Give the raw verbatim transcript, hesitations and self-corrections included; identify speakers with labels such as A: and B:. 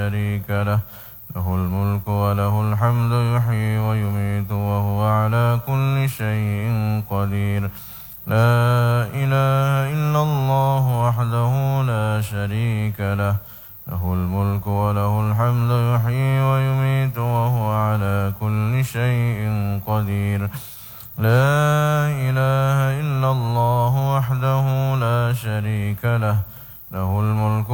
A: شريك له له الملك وله الحمد يحيي ويميت وهو على كل شيء قدير لا إله إلا الله وحده لا شريك له له الملك وله الحمد يحيي ويميت وهو على كل شيء قدير لا إله إلا الله وحده لا شريك له له الملك